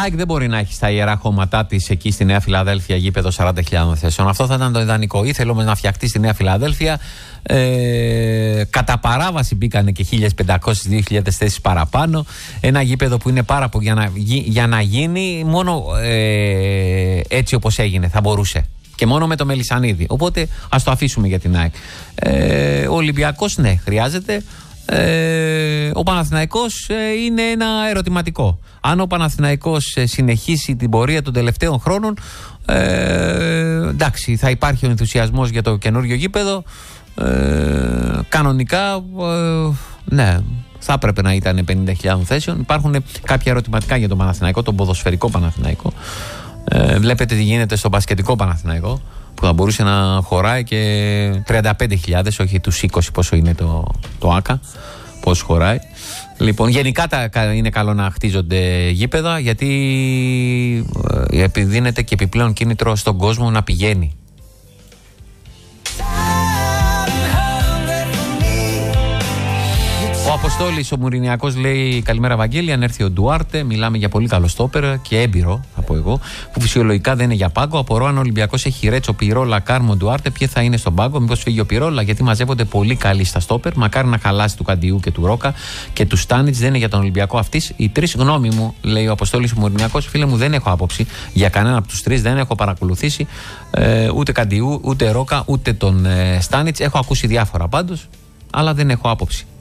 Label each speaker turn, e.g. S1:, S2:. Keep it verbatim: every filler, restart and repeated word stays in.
S1: ΑΕΚ δεν μπορεί να έχει στα ιερά χώματά τη εκεί στη Νέα Φιλαδέλφια γήπεδο σαράντα χιλιάδων θέσεων. Αυτό θα ήταν το ιδανικό. Ήθελε όμως να φτιαχτεί στη Νέα Φιλαδέλφια. Ε, κατά παράβαση μπήκανε και χίλιες πεντακόσιες με δύο χιλιάδες θέσεις παραπάνω. Ένα γήπεδο που είναι πάρα πολύ για να, για να γίνει μόνο ε, έτσι όπως έγινε. Θα μπορούσε. Και μόνο με το Μελισσανίδη. Οπότε ας το αφήσουμε για την ΑΕΚ. Ε, ο Ολυμπιακός, ναι, χρειάζεται. Ε, ο Παναθηναϊκός ε, είναι ένα ερωτηματικό. Αν ο Παναθηναϊκός ε, συνεχίσει την πορεία των τελευταίων χρόνων, ε, εντάξει, θα υπάρχει ο ενθουσιασμός για το καινούριο γήπεδο. Ε, κανονικά, ε, ναι, θα έπρεπε να ήταν πενήντα χιλιάδες θέσεων. Υπάρχουν κάποια ερωτηματικά για τον Παναθηναϊκό, τον ποδοσφαιρικό Παναθηναϊκό. Ε, βλέπετε τι γίνεται στο μπασκετικό Παναθηναϊκό, που θα μπορούσε να χωράει και τριάντα πέντε χιλιάδες, όχι τους είκοσι πόσο είναι το, το ΆΚΑ, πόσο χωράει. Λοιπόν, γενικά τα, είναι καλό να χτίζονται γήπεδα, γιατί ε, επιδίνεται και επιπλέον κίνητρο στον κόσμο να πηγαίνει. Ο Αποστόλης ο Μουρινιακός λέει: καλημέρα, Βαγγέλη. Αν έρθει ο Ντουάρτε, μιλάμε για πολύ καλό στόπερ και έμπειρο, θα πω εγώ, που φυσιολογικά δεν είναι για πάγκο. Απορώ αν ο Ολυμπιακός έχει Ρέτσο, Πιρόλα, Κάρμο, Ντουάρτε, ποιοι θα είναι στον πάγκο. Μήπως φύγει ο Πιρόλα, γιατί μαζεύονται πολύ καλοί στα στόπερ. Μακάρι να χαλάσει του Καντιού και του Ρόκα και του Στάνιτς. Δεν είναι για τον Ολυμπιακό αυτή. Οι τρεις, γνώμη μου, λέει ο Αποστόλης ο Μουρινιακός. Φίλε μου, δεν έχω άποψη για κανένα από τους τρεις. Δεν έχω παρακολουθήσει ε, ούτε Καντιού, ούτε Ρόκα, ούτε τον ε, Στάνιτς. Έχω ακούσει διάφορα πάντως, αλλά δεν έχω άποψη.